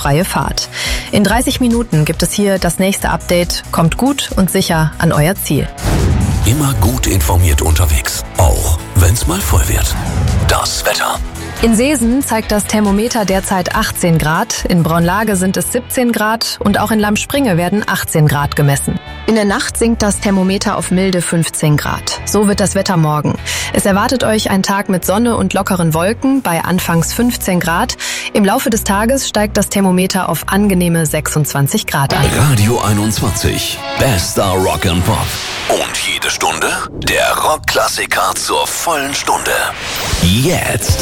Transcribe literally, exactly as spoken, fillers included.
freie Fahrt. In dreißig Minuten gibt es hier das nächste Update. Kommt gut und sicher an euer Ziel. Immer gut informiert unterwegs, auch wenn's mal voll wird. Das Wetter. In Seesen zeigt das Thermometer derzeit achtzehn Grad, in Braunlage sind es siebzehn Grad und auch in Lammspringe werden achtzehn Grad gemessen. In der Nacht sinkt das Thermometer auf milde fünfzehn Grad. So wird das Wetter morgen. Es erwartet euch ein Tag mit Sonne und lockeren Wolken bei anfangs fünfzehn Grad. Im Laufe des Tages steigt das Thermometer auf angenehme sechsundzwanzig Grad an. Radio einundzwanzig, bester Rock and Pop. Und jede Stunde der Rockklassiker zur vollen Stunde. Jetzt.